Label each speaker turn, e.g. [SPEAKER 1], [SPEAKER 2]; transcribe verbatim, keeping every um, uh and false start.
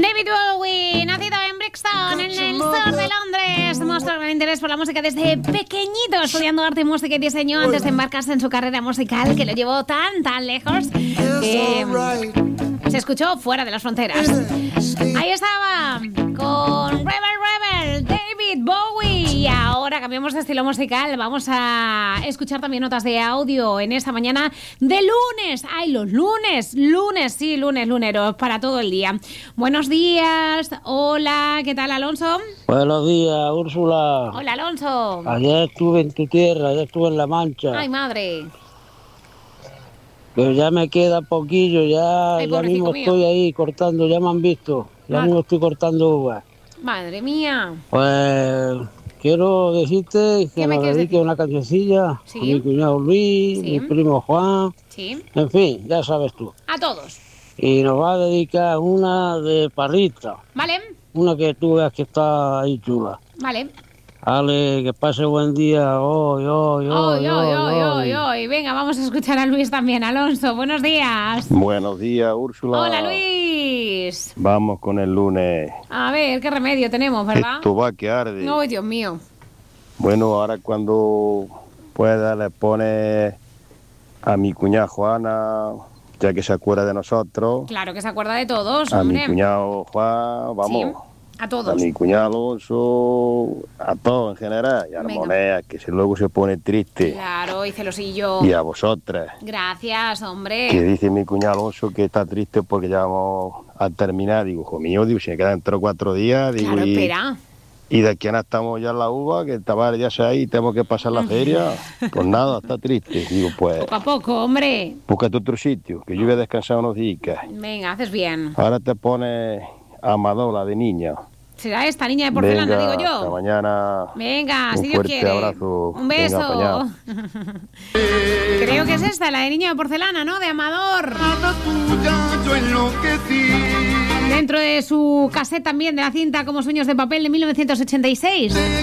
[SPEAKER 1] David Bowie, nacido en Brixton, en el sur de Londres, mostró gran interés por la música desde pequeñito, estudiando arte, música y diseño antes de embarcarse en su carrera musical, que lo llevó tan, tan lejos que se escuchó fuera de las fronteras. Ahí estaba, con Rebel Rebel, David Bowie. Y ahora cambiamos de estilo musical, vamos a escuchar también notas de audio en esta mañana de lunes. ¡Ay, los lunes! Lunes, sí, lunes, luneros, para todo el día. Buenos días, hola, ¿qué tal, Alonso?
[SPEAKER 2] Buenos días, Úrsula.
[SPEAKER 1] Hola, Alonso.
[SPEAKER 2] Ayer estuve en tu tierra, ayer estuve en La Mancha.
[SPEAKER 1] ¡Ay, madre!
[SPEAKER 2] Pero ya me queda poquillo, ya,
[SPEAKER 1] Ay,
[SPEAKER 2] ya mismo
[SPEAKER 1] mío.
[SPEAKER 2] estoy ahí cortando, ya me han visto, ya
[SPEAKER 1] Madre.
[SPEAKER 2] mismo estoy cortando uvas.
[SPEAKER 1] ¡Madre mía!
[SPEAKER 2] Pues quiero decirte que
[SPEAKER 1] ¿Qué me
[SPEAKER 2] nos
[SPEAKER 1] quieres
[SPEAKER 2] dedique
[SPEAKER 1] decir?
[SPEAKER 2] una cancioncilla
[SPEAKER 1] Sí.
[SPEAKER 2] a mi cuñado Luis,
[SPEAKER 1] Sí.
[SPEAKER 2] mi primo Juan,
[SPEAKER 1] Sí,
[SPEAKER 2] en fin, ya sabes tú.
[SPEAKER 1] a todos.
[SPEAKER 2] Y nos va a dedicar una de Parrita,
[SPEAKER 1] ¿Vale?
[SPEAKER 2] una que tú veas que está ahí chula.
[SPEAKER 1] Vale.
[SPEAKER 2] Ale, que pase buen día, hoy, hoy, hoy,
[SPEAKER 1] Hoy, hoy, hoy,
[SPEAKER 2] hoy,
[SPEAKER 1] hoy, hoy. Venga, vamos a escuchar a Luis también. Alonso, buenos días.
[SPEAKER 3] Buenos días, Úrsula.
[SPEAKER 1] Hola, Luis.
[SPEAKER 3] Vamos con el lunes.
[SPEAKER 1] A ver, qué remedio tenemos, ¿verdad?
[SPEAKER 3] Esto va que arde.
[SPEAKER 1] Ay, Dios mío.
[SPEAKER 3] Bueno, ahora cuando pueda le pone a mi cuñada Juana, ya que se acuerda de nosotros.
[SPEAKER 1] Claro que se acuerda de todos,
[SPEAKER 3] A
[SPEAKER 1] hombre.
[SPEAKER 3] mi cuñado Juan, vamos.
[SPEAKER 1] Sí, a
[SPEAKER 3] A
[SPEAKER 1] todos.
[SPEAKER 3] mi cuñado Alonso, a todos en general. Y a
[SPEAKER 1] Venga.
[SPEAKER 3] Armonea, que si luego se pone triste.
[SPEAKER 1] Claro, y celosillo.
[SPEAKER 3] Y a vosotras.
[SPEAKER 1] Gracias,
[SPEAKER 3] Que
[SPEAKER 1] hombre.
[SPEAKER 3] dice mi cuñado Alonso que está triste porque ya vamos a terminar. Digo, hijo mío, digo, si me quedan tres o cuatro días. Digo,
[SPEAKER 1] Claro,
[SPEAKER 3] y,
[SPEAKER 1] espera.
[SPEAKER 3] y de aquí a nada estamos ya en la uva, que el tabar ya se ahí, tenemos que pasar la feria. Pues nada, está triste. Digo, pues,
[SPEAKER 1] Poco a poco, hombre.
[SPEAKER 3] búscate otro sitio, que yo voy a descansar unos días.
[SPEAKER 1] Venga, haces bien.
[SPEAKER 3] Ahora te pones Amadola de niña.
[SPEAKER 1] ¿Será esta niña de porcelana,
[SPEAKER 3] Venga,
[SPEAKER 1] digo
[SPEAKER 3] hasta
[SPEAKER 1] yo?
[SPEAKER 3] mañana.
[SPEAKER 1] Venga,
[SPEAKER 3] Un
[SPEAKER 1] si Dios
[SPEAKER 3] fuerte
[SPEAKER 1] quiere.
[SPEAKER 3] abrazo.
[SPEAKER 1] Un
[SPEAKER 3] Venga,
[SPEAKER 1] beso.
[SPEAKER 3] apañado.
[SPEAKER 1] Creo que es esta, la de niña de porcelana, ¿no? De Amador. Dentro de su cassette también de la cinta Como sueños de papel de mil novecientos ochenta y seis.